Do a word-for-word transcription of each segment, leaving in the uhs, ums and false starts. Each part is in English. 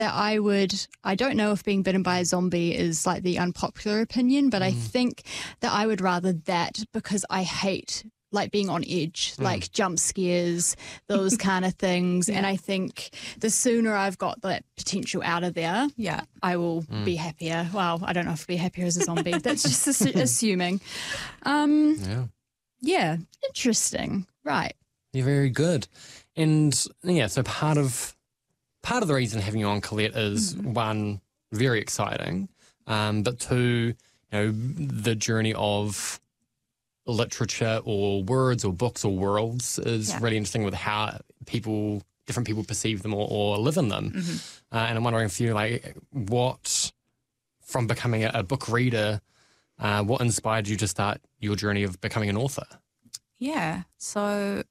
that I would, I don't know if being bitten by a zombie is like the unpopular opinion, but mm. I think that I would rather that because I hate like being on edge, mm. like jump scares, those kind of things. Yeah. And I think the sooner I've got that potential out of there, yeah, I will mm. be happier. Well, I don't know if I'll be happier as a zombie. That's just assu- assuming. Um, yeah. Yeah. Interesting. Right. You're very good. And yeah, so part of part of the reason having you on, Colette, is mm. one, very exciting, um, but two, you know, the journey of literature or words or books or worlds is yeah. really interesting with how people, different people perceive them or, or live in them. Mm-hmm. Uh, and I'm wondering if you like what, from becoming a, a book reader, uh, what inspired you to start your journey of becoming an author? Yeah, so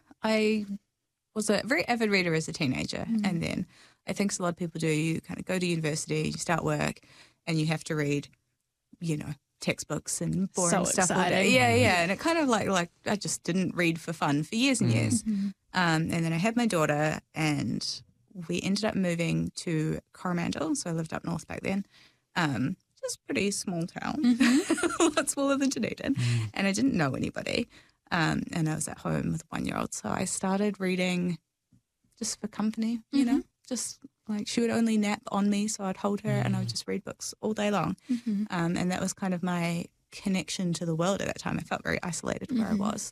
I was a very avid reader as a teenager, mm. and then I think as a lot of people do, you kind of go to university, you start work, and you have to read, you know, textbooks and boring so stuff. Exciting. All day. Yeah, yeah, and it kind of like like I just didn't read for fun for years and mm. years. Mm-hmm. Um, and then I had my daughter, and we ended up moving to Coromandel, so I lived up north back then. Um, just a pretty small town, mm-hmm. a lot smaller than Dunedin, mm. and I didn't know anybody. Um, and I was at home with a one-year-old, so I started reading just for company, you mm-hmm. know, just like she would only nap on me, so I'd hold her mm. and I would just read books all day long. Mm-hmm. Um, and that was kind of my connection to the world at that time. I felt very isolated where mm-hmm. I was.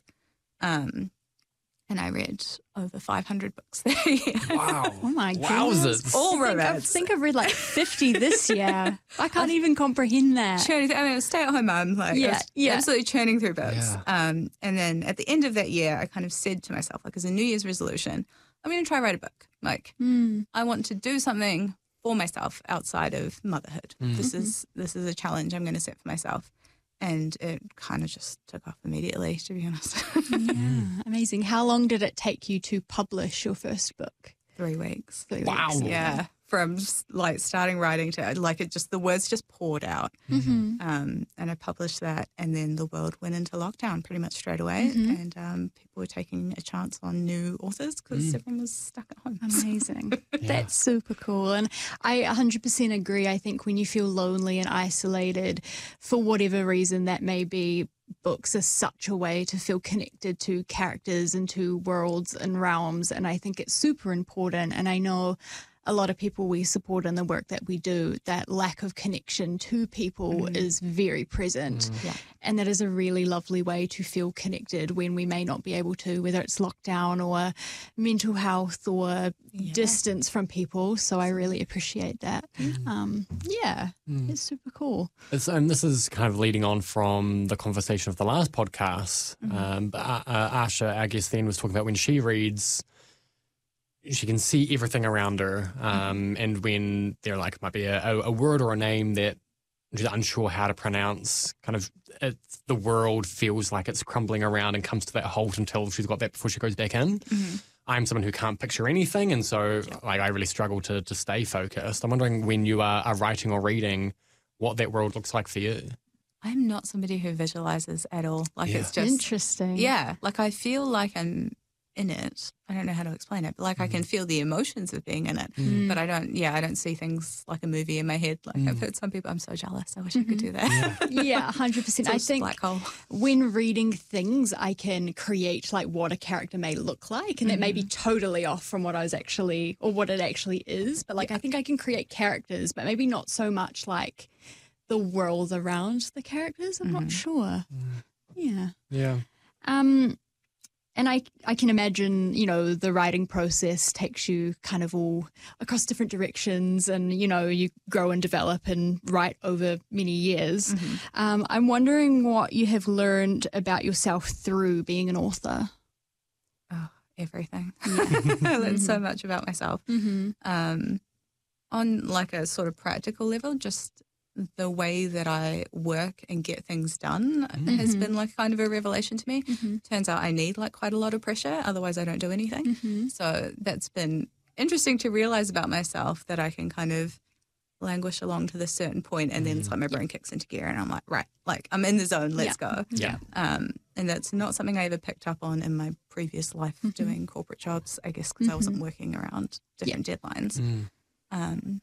Um, and I read over five hundred books that year. Wow. Oh my goodness. All I think, I think I've read like fifty this year. I can't even comprehend that. Churning through, I mean, I was a stay-at-home mum. Like, yeah, I was yeah. absolutely churning through books. Yeah. Um, and then at the end of that year, I kind of said to myself, like as a New Year's resolution, I'm going to try write a book. Like, mm. I want to do something for myself outside of motherhood. Mm. This mm-hmm. is this is a challenge I'm going to set for myself. And it kind of just took off immediately, to be honest. Yeah, amazing. How long did it take you to publish your first book? Three weeks. Three wow. weeks. Yeah. From like starting writing to like it just, the words just poured out. Mm-hmm. Um, and I published that, and then the world went into lockdown pretty much straight away. Mm-hmm. And um, people were taking a chance on new authors because mm. everyone was stuck at home. Amazing. Yeah. That's super cool. And I one hundred percent agree. I think when you feel lonely and isolated, for whatever reason that may be, books are such a way to feel connected to characters and to worlds and realms. And I think it's super important. And I know a lot of people we support in the work that we do, that lack of connection to people mm. is very present. Mm. Yeah. And that is a really lovely way to feel connected when we may not be able to, whether it's lockdown or mental health or yeah. distance from people. So I really appreciate that. Mm. Um, yeah, mm. it's super cool. It's, and this is kind of leading on from the conversation of the last podcast. Mm. Um, but, uh, uh, Asha, our guest then, was talking about when she reads, she can see everything around her, um, and when there like might be a, a word or a name that she's unsure how to pronounce, kind of it's, the world feels like it's crumbling around and comes to that halt until she's got that before she goes back in. Mm-hmm. I'm someone who can't picture anything, and so like I really struggle to to stay focused. I'm wondering when you are, are writing or reading, what that world looks like for you. I'm not somebody who visualizes at all. Like yeah. it's just interesting. Yeah, like I feel like I'm in it. I don't know how to explain it, but like mm. I can feel the emotions of being in it, mm. but I don't, yeah, I don't see things like a movie in my head. Like mm. I've heard some people, I'm so jealous. I wish mm-hmm. I could do that. Yeah, yeah one hundred percent. I think black hole. When reading things, I can create like what a character may look like, and mm. it may be totally off from what I was actually, or what it actually is. But like, yeah. I think I can create characters, but maybe not so much like the world around the characters. I'm mm. not sure. Mm. Yeah. Yeah. Um, And I, I can imagine, you know, the writing process takes you kind of all across different directions, and, you know, you grow and develop and write over many years. Mm-hmm. Um, I'm wondering what you have learned about yourself through being an author. Oh, everything. Yeah. I learned so much about myself. Mm-hmm. Um, on like a sort of practical level, just the way that I work and get things done mm-hmm. has been like kind of a revelation to me. Mm-hmm. Turns out I need like quite a lot of pressure, otherwise I don't do anything. Mm-hmm. So that's been interesting to realize about myself, that I can kind of languish along to this certain point, and then it's like my brain kicks into gear and I'm like, right, like I'm in the zone, let's yeah. go. Yeah. Um, and that's not something I ever picked up on in my previous life mm-hmm. doing corporate jobs, I guess, because mm-hmm. I wasn't working around different yeah. deadlines. Mm. um,